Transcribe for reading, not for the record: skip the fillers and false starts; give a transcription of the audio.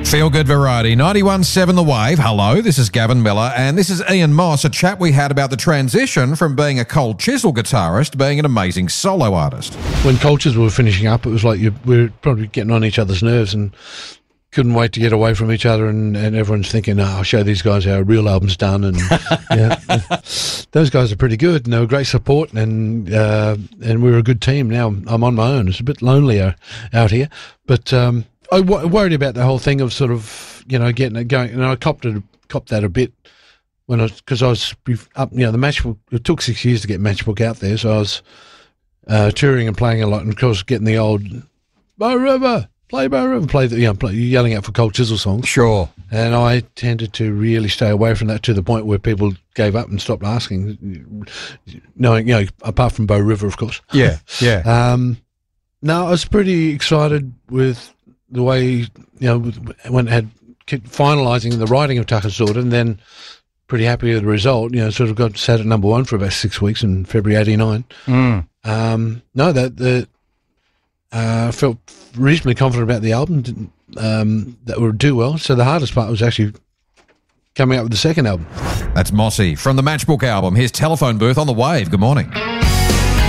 Feel Good Variety, 91.7 The Wave. Hello, this is Gavin Miller, and this is Ian Moss, a chat we had about the transition from being a Cold Chisel guitarist to being an amazing solo artist. When Cold Chisel were finishing up, it was like we were probably getting on each other's nerves and couldn't wait to get away from each other, and everyone's thinking, I'll show these guys how a real album's done. And yeah, those guys are pretty good, and they were great support, and we were a good team. Now I'm on my own. It's a bit lonely out here, but I worried about the whole thing of sort of, getting it going, and I copped that a bit because I was up, the Matchbook. It took 6 years to get Matchbook out there, so I was touring and playing a lot, and of course getting the old Bow River, play Bow River, yelling out for Cold Chisel songs. Sure. And I tended to really stay away from that to the point where people gave up and stopped asking, knowing, apart from Bow River, of course. Yeah, yeah. No, I was pretty excited with the way, when it had finalising the writing of Tucker's Daughter, and then pretty happy with the result. Sort of sat at number one for about 6 weeks in February '89. Felt reasonably confident about the album, that would do well. So the hardest part was actually coming up with the second album. That's Mossy from the Matchbook album. Here's Telephone Booth on The Wave. Good morning.